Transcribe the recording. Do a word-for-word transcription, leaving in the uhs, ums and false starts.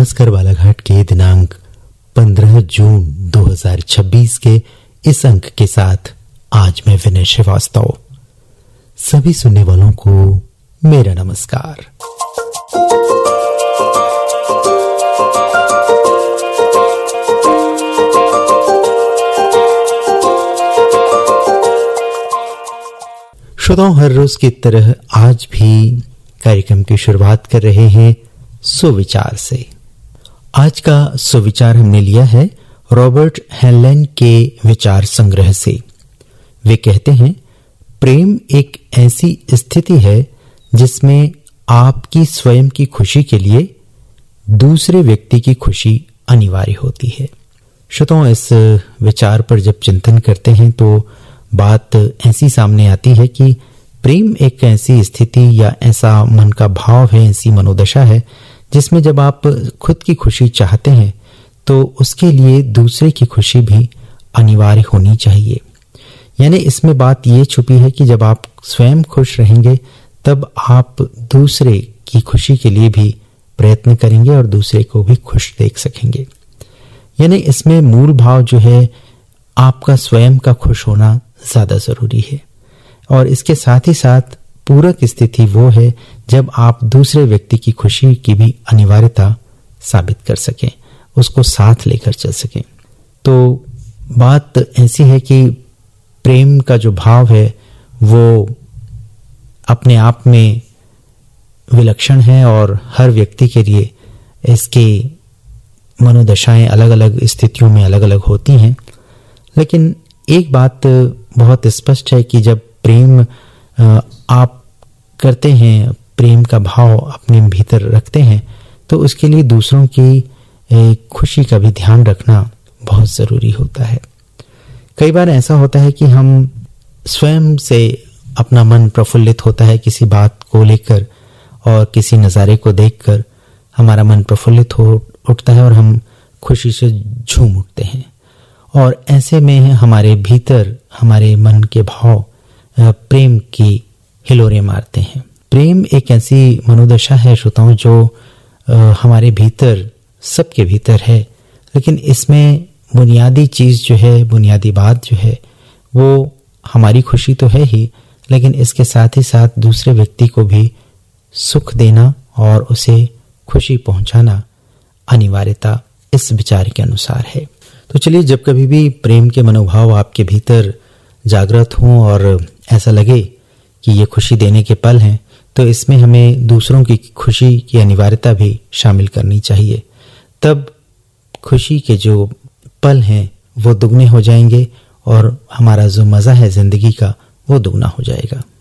नमस्कार बालाघाट के दिनांक पंद्रह जून दो हज़ार छब्बीस के इस अंक के साथ आज मैं विनय श्रीवास्तव सभी सुनने वालों को मेरा नमस्कार। श्रोताओं, हर रोज की तरह आज भी कार्यक्रम की शुरुआत कर रहे हैं सुविचार से। आज का सुविचार हमने लिया है रॉबर्ट हेलन के विचार संग्रह से। वे कहते हैं, प्रेम एक ऐसी स्थिति है जिसमें आपकी स्वयं की खुशी के लिए दूसरे व्यक्ति की खुशी अनिवार्य होती है। श्रोताओं, इस विचार पर जब चिंतन करते हैं तो बात ऐसी सामने आती है कि प्रेम एक ऐसी स्थिति या ऐसा मन का भाव है, ऐसी मनोदशा है जिसमें जब आप खुद की खुशी चाहते हैं तो उसके लिए दूसरे की खुशी भी अनिवार्य होनी चाहिए। यानी इसमें बात ये छुपी है कि जब आप स्वयं खुश रहेंगे तब आप दूसरे की खुशी के लिए भी प्रयत्न करेंगे और दूसरे को भी खुश देख सकेंगे। यानी इसमें मूल भाव जो है आपका स्वयं का खुश होना ज्यादा जरूरी है और इसके साथ ही साथ पूरक स्थिति वो है जब आप दूसरे व्यक्ति की खुशी की भी अनिवार्यता साबित कर सकें, उसको साथ लेकर चल सकें। तो बात ऐसी है कि प्रेम का जो भाव है वो अपने आप में विलक्षण है और हर व्यक्ति के लिए इसकी मनोदशाएं अलग अलग स्थितियों में अलग अलग होती हैं। लेकिन एक बात बहुत स्पष्ट है कि जब प्रेम आप करते हैं, प्रेम का भाव अपने भीतर रखते हैं तो उसके लिए दूसरों की खुशी का भी ध्यान रखना बहुत ज़रूरी होता है। कई बार ऐसा होता है कि हम स्वयं से अपना मन प्रफुल्लित होता है किसी बात को लेकर और किसी नज़ारे को देखकर हमारा मन प्रफुल्लित हो उठता है और हम खुशी से झूम उठते हैं और ऐसे में हमारे भीतर हमारे मन के भाव प्रेम की हिलोरे मारते हैं। प्रेम एक ऐसी मनोदशा है श्रोताओं जो हमारे भीतर, सबके भीतर है, लेकिन इसमें बुनियादी चीज जो है, बुनियादी बात जो है वो हमारी खुशी तो है ही, लेकिन इसके साथ ही साथ दूसरे व्यक्ति को भी सुख देना और उसे खुशी पहुंचाना अनिवार्यता इस विचार के अनुसार है। तो चलिए, जब कभी भी प्रेम के मनोभाव आपके भीतर जागृत हों और ऐसा लगे कि ये खुशी देने के पल हैं तो इसमें हमें दूसरों की खुशी की अनिवार्यता भी शामिल करनी चाहिए। तब खुशी के जो पल हैं वो दुगने हो जाएंगे और हमारा जो मज़ा है ज़िंदगी का वो दुगना हो जाएगा।